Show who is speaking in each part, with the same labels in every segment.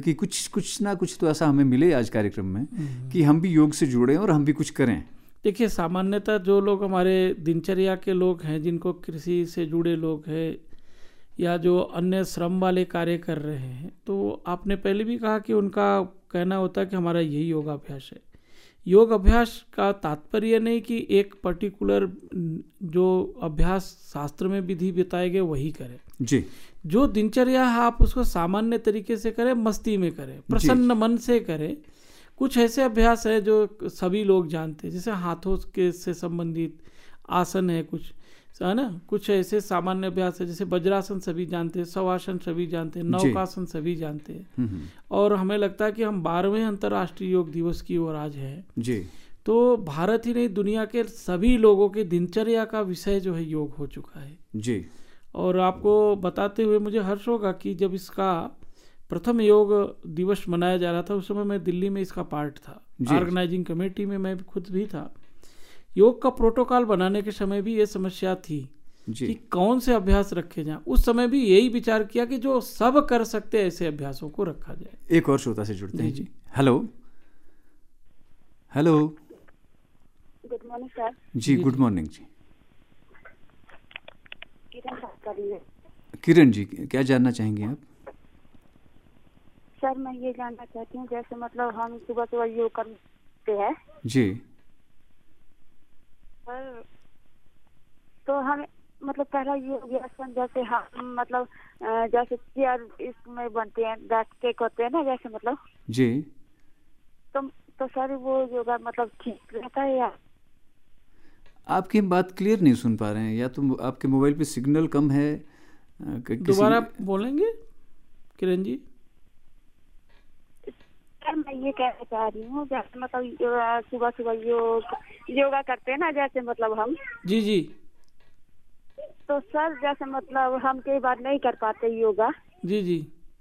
Speaker 1: कि कुछ ना कुछ तो ऐसा हमें मिले आज कार्यक्रम में कि हम भी योग से जुड़े और हम भी कुछ करें।
Speaker 2: देखिए, सामान्यतः जो लोग हमारे दिनचर्या के लोग हैं, जिनको कृषि से जुड़े लोग हैं या जो अन्य श्रम वाले कार्य कर रहे हैं, तो आपने पहले भी कहा कि उनका कहना होता है कि हमारा यही योगाभ्यास है। योग अभ्यास का तात्पर्य नहीं कि एक पर्टिकुलर जो अभ्यास शास्त्र में विधि बताए गए वही करें
Speaker 1: जी।
Speaker 2: जो दिनचर्या है आप उसको सामान्य तरीके से करें, मस्ती में करें, प्रसन्न मन से करें। कुछ ऐसे अभ्यास है जो सभी लोग जानते हैं, जैसे हाथों के से संबंधित आसन है, कुछ है ना, कुछ ऐसे सामान्य अभ्यास है जैसे वज्रासन सभी जानते हैं, शवासन सभी जानते हैं, नौकासन सभी जानते हैं। और हमें लगता है कि हम 12वें अंतर्राष्ट्रीय योग दिवस की ओर आज है
Speaker 1: जी।
Speaker 2: तो भारत ही नहीं दुनिया के सभी लोगों के दिनचर्या का विषय जो है योग हो चुका है
Speaker 1: जी।
Speaker 2: और आपको बताते हुए मुझे हर्ष होगा कि जब इसका प्रथम योग दिवस मनाया जा रहा था उस समय मैं दिल्ली में इसका पार्ट था, ऑर्गेनाइजिंग कमेटी में मैं खुद भी था। योग का प्रोटोकॉल बनाने के समय भी ये समस्या थी कि कौन से अभ्यास रखे जाएं। उस समय भी यही विचार किया कि जो सब कर सकते हैं ऐसे अभ्यासों को रखा जाए।
Speaker 1: एक और श्रोता से जुड़ते हैं जी। Hello hello.
Speaker 3: Good morning sir.
Speaker 1: जी गुड मॉर्निंग जी।
Speaker 3: किरण
Speaker 1: जी, क्या जानना चाहेंगे आप?
Speaker 3: सर मैं ये जानना चाहती हूँ, जैसे मतलब हम सुबह सुबह योग करते हैं
Speaker 1: जी,
Speaker 3: तो हम मतलब पहला योग आसन जैसे हम मतलब जैसे चेयर इसमें बनते हैं, बैठ के करते हैं ना, जैसे मतलब
Speaker 1: जी,
Speaker 3: तो सर वो योगा मतलब ठीक रहता है या?
Speaker 1: आपकी बात क्लियर नहीं सुन पा रहे हैं, या तो आपके मोबाइल पे सिग्नल कम है।
Speaker 2: दोबारा बोलेंगे किरण जी?
Speaker 3: सर मैं ये कहना चाह रही हूँ, जैसे मतलब सुबह सुबह योगा करते हैं ना, जैसे मतलब हम
Speaker 2: जी जी,
Speaker 3: तो सर जैसे मतलब हम कई बार नहीं कर पाते योगा।
Speaker 2: जी जी,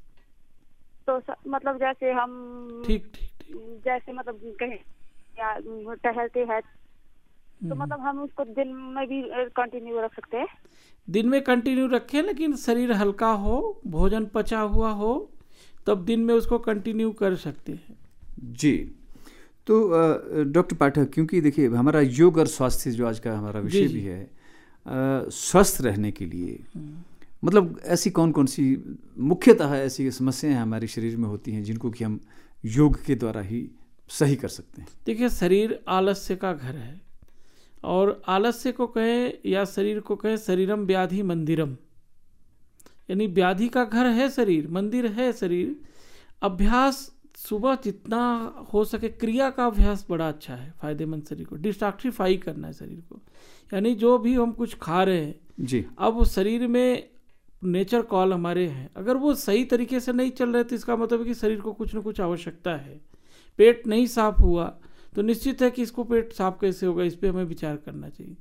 Speaker 3: तो मतलब जैसे हम
Speaker 2: ठीक,
Speaker 3: जैसे मतलब कहीं या टहलते हैं तो मतलब हम उसको दिन में भी कंटिन्यू रख सकते हैं?
Speaker 2: दिन में कंटिन्यू रखें, लेकिन शरीर हल्का हो, भोजन पचा हुआ हो, तब दिन में उसको कंटिन्यू कर सकते हैं।
Speaker 1: जी। तो डॉक्टर पाठक, क्योंकि देखिए हमारा योग और स्वास्थ्य जो आज का हमारा विषय भी है, स्वस्थ रहने के लिए मतलब ऐसी कौन कौन सी मुख्यतः ऐसी समस्याएं हमारे शरीर में होती हैं जिनको कि हम योग के द्वारा ही सही कर सकते हैं?
Speaker 2: देखिए, शरीर आलस्य का घर है और आलस्य को कहें या शरीर को कहें, शरीरम व्याधि मंदिरम, यानी व्याधि का घर है शरीर, मंदिर है शरीर। अभ्यास सुबह जितना हो सके क्रिया का अभ्यास बड़ा अच्छा है, फायदेमंद शरीर को डिटॉक्सिफाई करना है शरीर को, यानी जो भी हम कुछ खा रहे हैं
Speaker 1: जी, अब
Speaker 2: शरीर में नेचर कॉल हमारे हैं, अगर वो सही तरीके से नहीं चल रहे तो इसका मतलब है कि शरीर को कुछ न कुछ आवश्यकता है। पेट नहीं साफ हुआ तो निश्चित है कि इसको पेट साफ कैसे होगा, इस पर हमें विचार करना चाहिए।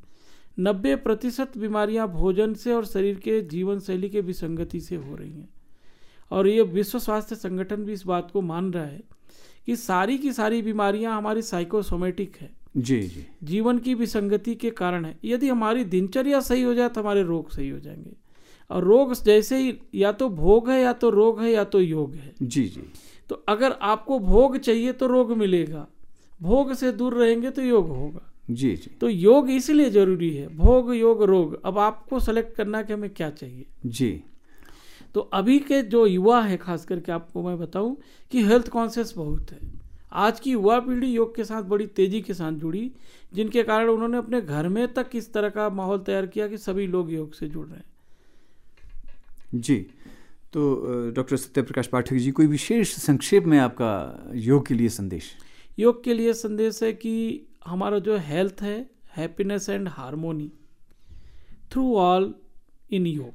Speaker 2: 90% बीमारियां भोजन से और शरीर के जीवन शैली के विसंगति से हो रही हैं और ये विश्व स्वास्थ्य संगठन भी इस बात को मान रहा है कि सारी की सारी बीमारियां हमारी साइकोसोमेटिक है,
Speaker 1: जी जी,
Speaker 2: जीवन की विसंगति के कारण है। यदि हमारी दिनचर्या सही हो जाए तो हमारे रोग सही हो जाएंगे, और रोग जैसे ही या तो भोग है या तो रोग है या तो योग है।
Speaker 1: जी जी,
Speaker 2: तो अगर आपको भोग चाहिए तो रोग मिलेगा, भोग से दूर रहेंगे तो योग होगा।
Speaker 1: जी जी,
Speaker 2: तो योग इसलिए जरूरी है, भोग योग रोग। अब आपको सेलेक्ट करना है कि हमें क्या चाहिए।
Speaker 1: जी।
Speaker 2: तो अभी के जो युवा है, खास करके आपको मैं बताऊं कि हेल्थ कॉन्शियस बहुत है। आज की युवा पीढ़ी योग के साथ बड़ी तेजी के साथ जुड़ी, जिनके कारण उन्होंने अपने घर में तक इस तरह का माहौल तैयार किया कि सभी लोग योग से जुड़ रहे हैं।
Speaker 1: जी। तो डॉक्टर सत्यप्रकाश पाठक जी, कोई विशेष संक्षेप में आपका योग के लिए संदेश?
Speaker 2: योग के लिए संदेश है कि हमारा जो हेल्थ है, happiness and harmony through all in योग।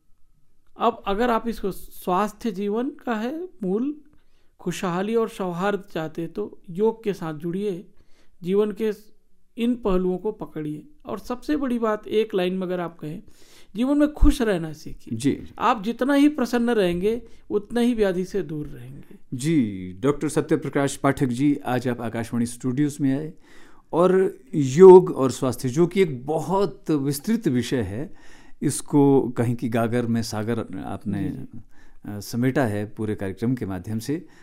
Speaker 2: अब अगर आप इसको स्वास्थ्य जीवन का है मूल, खुशहाली और सौहार्द चाहते तो योग के साथ जुड़िए, जीवन के इन पहलुओं को पकड़िए। और सबसे बड़ी बात, एक लाइन में अगर आप कहें, जीवन में खुश रहना सीखिए।
Speaker 1: जी,
Speaker 2: आप जितना ही प्रसन्न रहेंगे उतना ही व्याधि से दूर रहेंगे।
Speaker 1: जी। डॉक्टर सत्यप्रकाश पाठक जी, आज आप आकाशवाणी स्टूडियोज में आए और योग और स्वास्थ्य, जो कि एक बहुत विस्तृत विषय है, इसको कहीं की गागर में सागर आपने समेटा है पूरे कार्यक्रम के माध्यम से।